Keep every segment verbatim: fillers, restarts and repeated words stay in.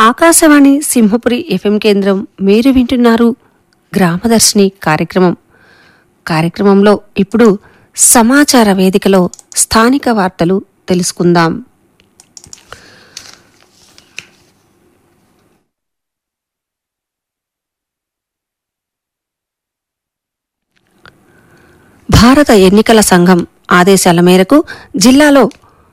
Akashvani Simhapuri FM కేంద్రం. మీరు వింటున్నారు గ్రామదర్శిని కార్యక్రమం. కార్యక్రమంలో ఇప్పుడు సమాచార వేదికలో స్థానిక వార్తలు తెలుసుకుందాం. భారత ఎన్నికల సంఘం ఆదేశాల మేరకు జిల్లాలో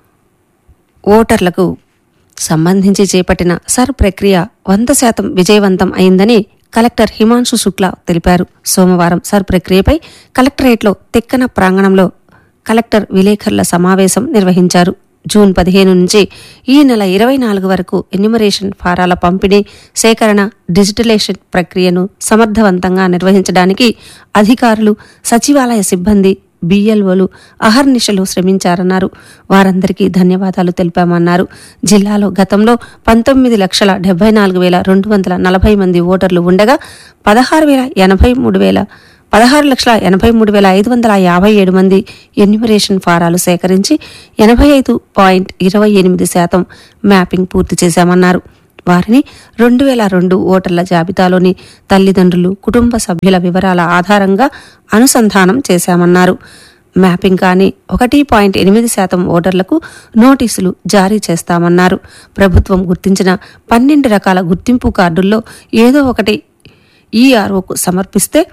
ఓటర్లకు సంబంధించి చేపట్టిన సర్ ప్రక్రియ వంద శాతం విజయవంతం అయిందని కలెక్టర్ హిమాంశు శుక్లా తెలిపారు. సోమవారం సర్ ప్రక్రియపై కలెక్టరేట్లో తిక్కన ప్రాంగణంలో కలెక్టర్ విలేకరుల సమావేశం నిర్వహించారు. జూన్ పదిహేను నుంచి ఈ నెల ఇరవై నాలుగు వరకు ఎన్యుమరేషన్ ఫారాల పంపిణీ, సేకరణ, డిజిటలైజేషన్ ప్రక్రియను సమర్థవంతంగా నిర్వహించడానికి అధికారులు, సచివాలయ సిబ్బంది, బిఎల్ఓలు అహర్నిశలు శ్రమించారన్నారు. వారందరికీ ధన్యవాదాలు తెలిపామన్నారు. జిల్లాలో గతంలో పంతొమ్మిది లక్షల డెబ్బై నాలుగు వేల రెండు వందల నలభై మంది ఓటర్లు ఉండగా పదహారు వేల ఎనభై మూడు వేల పదహారు లక్షల ఎనభై మూడు వేల ఐదు వందల యాభై ఏడు మంది ఎన్యుమరేషన్ ఫారాలు సేకరించి ఎనభై ఐదు పాయింట్ ఇరవై ఎనిమిది శాతం మ్యాపింగ్ పూర్తి చేశామన్నారు. వారిని రెండు వేల రెండు ఓటర్ల జాబితాలోని తల్లిదండ్రులు, కుటుంబ సభ్యుల వివరాల ఆధారంగా అనుసంధానం చేశామన్నారు. మ్యాపింగ్ కాని ఒకటి పాయింట్ ఎనిమిది శాతం ఓటర్లకు నోటీసులు జారీ చేస్తామన్నారు. ప్రభుత్వం గుర్తించిన పన్నెండు రకాల గుర్తింపు కార్డుల్లో ఏదో ఒకటి ఈఆర్ఓకు సమర్పిస్తే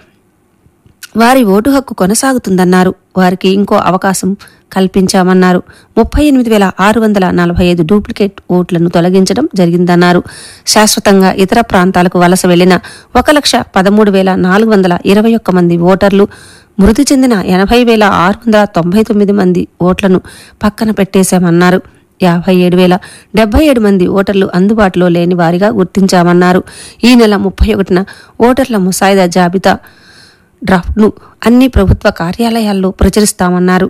వారి ఓటు హక్కు కొనసాగుతుందన్నారు. వారికి ఇంకో అవకాశం కల్పించామన్నారు. ముప్పై ఎనిమిది వేల ఆరు వందల నలభై ఐదు డూప్లికేట్ ఓట్లను తొలగించడం జరిగిందన్నారు. శాశ్వతంగా ఇతర ప్రాంతాలకు వలస వెళ్లిన ఒక లక్ష పదమూడు వేల నాలుగు వందల ఇరవై ఒక్క మంది ఓటర్లు, మృతి చెందిన ఎనభై వేల ఆరు వందల తొంభై తొమ్మిది మంది ఓట్లను పక్కన పెట్టేశామన్నారు. యాభై ఏడు వేల డెబ్బై ఏడు మంది ఓటర్లు అందుబాటులో లేని వారిగా గుర్తించామన్నారు. ఈ నెల ముప్పై ఒకటిన ఓటర్ల ముసాయిదా జాబితా డ్రాఫ్ట్ను అన్ని ప్రభుత్వ కార్యాలయాల్లో ప్రచురిస్తామన్నారు.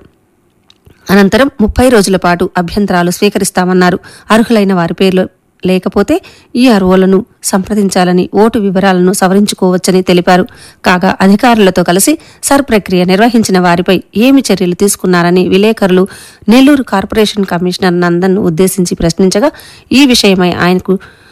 అనంతరం ముప్పై రోజుల పాటు అభ్యంతరాలు స్వీకరిస్తామన్నారు. అర్హులైన వారి పేర్లు లేకపోతే ఈఆర్ఓలను సంప్రదించాలని, ఓటు వివరాలను సవరించుకోవచ్చని తెలిపారు. కాగా అధికారులతో కలిసి సర్ ప్రక్రియ నిర్వహించిన వారిపై ఏమి చర్యలు తీసుకున్నారని విలేకరులు నెల్లూరు కార్పొరేషన్ కమిషనర్ నందన్ను ఉద్దేశించి ప్రశ్నించగా ఈ విషయమై ఆయనకు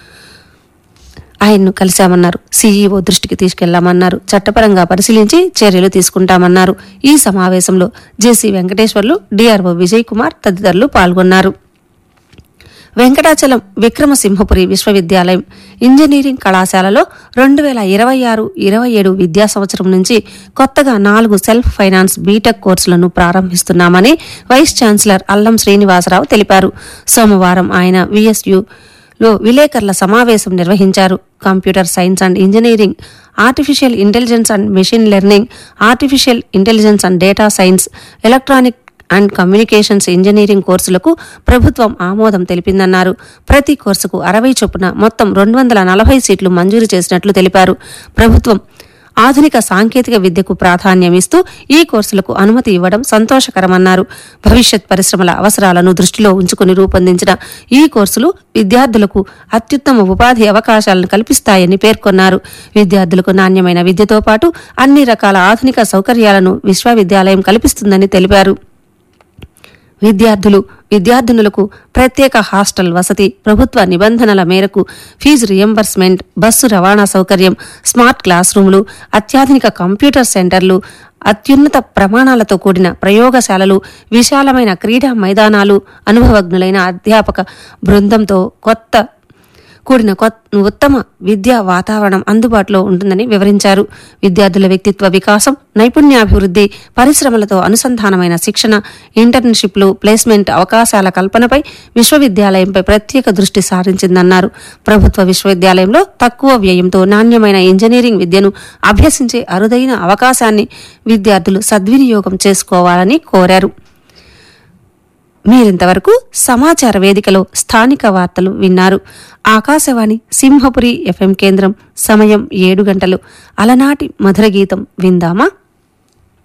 ఆయన్ను కలిశామన్నారు. సీఈఓ దృష్టికి తీసుకెళ్లామన్నారు. చట్టపరంగా పరిశీలించి చర్యలు తీసుకుంటామన్నారు. ఈ సమావేశంలో జేసీ వెంకటేశ్వర్లు, డిఆర్ఓ విజయ్ కుమార్ తదితరులు పాల్గొన్నారు. వెంకటాచలం విక్రమసింహపురి విశ్వవిద్యాలయం ఇంజనీరింగ్ కళాశాలలో రెండు వేల ఇరవై ఆరు ఇరవై ఏడు విద్యా సంవత్సరం నుంచి కొత్తగా నాలుగు సెల్ఫ్ ఫైనాన్స్ బీటెక్ కోర్సులను ప్రారంభిస్తున్నామని వైస్ ఛాన్సలర్ అల్లం శ్రీనివాసరావు తెలిపారు. సోమవారం ఆయన విఎస్యు లో విలేకరుల సమావేశం నిర్వహించారు. Computer science and engineering, artificial intelligence and machine learning, artificial intelligence and data science, electronic and communications engineering కోర్సులకు ప్రభుత్వం ఆమోదం తెలిపిందన్నారు. ప్రతి కోర్సుకు అరవై చొప్పున మొత్తం రెండు వందల నలభై సీట్లు మంజూరు చేసినట్లు తెలిపారు. ప్రభుత్వం ఆధునిక సాంకేతిక విద్యకు ప్రాధాన్యమిస్తూ ఈ కోర్సులకు అనుమతి ఇవ్వడం సంతోషకరమన్నారు. భవిష్యత్ పరిశ్రమల అవసరాలను దృష్టిలో ఉంచుకుని రూపొందించిన ఈ కోర్సులు విద్యార్థులకు అత్యుత్తమ ఉపాధి అవకాశాలను కల్పిస్తాయని పేర్కొన్నారు. విద్యార్థులకు నాణ్యమైన విద్యతో పాటు అన్ని రకాల ఆధునిక సౌకర్యాలను విశ్వవిద్యాలయం కల్పిస్తుందని తెలిపారు. విద్యార్థులు, విద్యార్థినులకు ప్రత్యేక హాస్టల్ వసతి, ప్రభుత్వ నిబంధనల మేరకు ఫీజు రియంబర్స్మెంట్, బస్సు రవాణా సౌకర్యం, స్మార్ట్ క్లాస్ రూములు, అత్యాధునిక కంప్యూటర్ సెంటర్లు, అత్యున్నత ప్రమాణాలతో కూడిన ప్రయోగశాలలు, విశాలమైన క్రీడా మైదానాలు, అనుభవజ్ఞులైన అధ్యాపక బృందంతో కొత్త కూడిన ఉత్తమ విద్యా వాతావరణం అందుబాటులో ఉంటుందని వివరించారు. విద్యార్థుల వ్యక్తిత్వ వికాసం, నైపుణ్యాభివృద్ధి, పరిశ్రమలతో అనుసంధానమైన శిక్షణ, ఇంటర్న్షిప్లు, ప్లేస్మెంట్ అవకాశాల కల్పనపై విశ్వవిద్యాలయంపై ప్రత్యేక దృష్టి సారించిందన్నారు. ప్రభుత్వ విశ్వవిద్యాలయంలో తక్కువ వ్యయంతో నాణ్యమైన ఇంజనీరింగ్ విద్యను అభ్యసించే అరుదైన అవకాశాన్ని విద్యార్థులు సద్వినియోగం చేసుకోవాలని కోరారు. మీరింతవరకు సమాచార వేదికలో స్థానిక వార్తలు విన్నారు. ఆకాశవాణి సింహపురి ఎఫ్ఎం కేంద్రం. సమయం ఏడు గంటలు. అలనాటి మధుర గీతం విందామా?